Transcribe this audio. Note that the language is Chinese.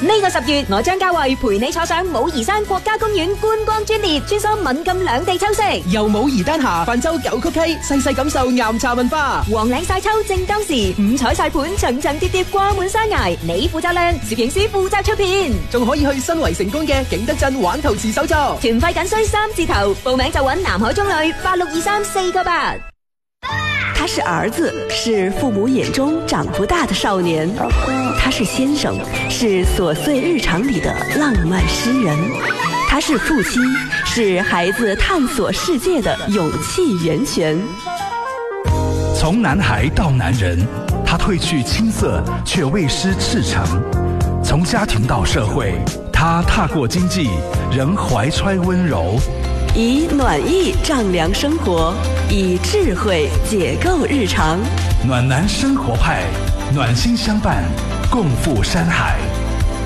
呢個10月，我張家慧陪你坐上武夷山國家公園觀光專列，穿梭閩贛兩地秋色， 由武夷丹霞泛舟九曲溪，細細感受岩茶文化。 黃嶺晒秋正當時，五彩晒盤層層疊疊掛滿山崖，你負責靚，攝影師負責出片， 仲可以去新圍成功嘅景德鎮玩陶瓷手作。 團費僅需3字頭，報名就揾南海中旅8623-498。 他是兒子，是父母眼中長不大的少年；他是先生，是瑣碎日常裡的浪漫詩人；他是父親，是孩子探索世界的勇氣源泉。 從男孩到男人，他褪去青澀，卻未失赤誠；從家庭到社會，他踏過經濟，仍懷揣溫柔。 以暖意丈量生活，以智慧解構日常。 暖男生活派，暖心相伴，共赴山海。